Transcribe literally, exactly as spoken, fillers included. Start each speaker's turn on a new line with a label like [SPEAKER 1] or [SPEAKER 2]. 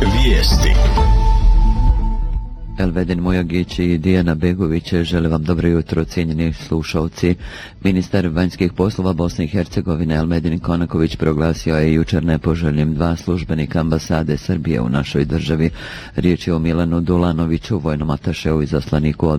[SPEAKER 1] Vijesti.
[SPEAKER 2] Elvedin Mujagić i Dijana Begović žele vam dobro jutro, cijenjeni slušalci. Ministar vanjskih poslova Bosne i Hercegovine Elmedin Konaković proglasio je jučer nepoželjnim dva službenika ambasade Srbije u našoj državi. Riječ je o Milanu Dulanoviću, vojnom atašeu i zaslaniku